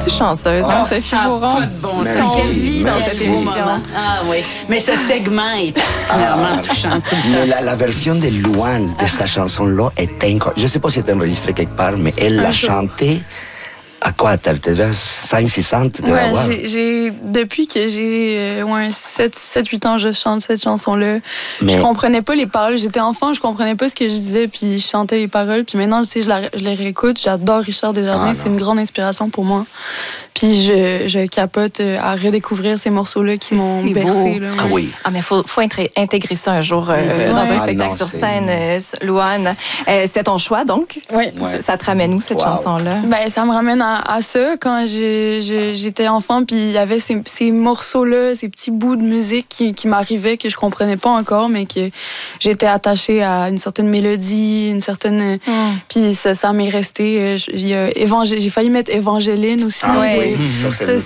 Es-tu chanceuse, hein, Sophie Bourron? Pas de bon sens. Quelle vie dans cette émission. Ah oui, mais ce segment est particulièrement touchant tout le temps. Mais la version de Louane de cette chanson-là est incroyable. Je ne sais pas si elle est enregistrée quelque part, mais elle l'a chantée. À quoi? Tu avais 5-6 ans? Ouais, depuis que j'ai 7-8 ans, je chante cette chanson-là. Mais... Je comprenais pas les paroles. J'étais enfant, je comprenais pas ce que je disais, puis je chantais les paroles. Puis maintenant, je les réécoute. J'adore Richard Desjardins. C'est une grande inspiration pour moi. Puis je capote à redécouvrir ces morceaux-là qui m'ont bercé. Là, ouais. Ah oui. Ah, mais faut intégrer ça un jour dans un spectacle sur scène, Louane. C'est ton choix, donc? Oui. Ça te ramène où, cette chanson-là? Ben, ça me ramène à ça. Quand j'étais enfant, puis il y avait ces morceaux-là, ces petits bouts de musique qui m'arrivaient, que je comprenais pas encore, mais que j'étais attachée à une certaine mélodie, une certaine... Puis ça m'est resté. J'ai failli mettre Évangéline aussi. Ah oui, ça,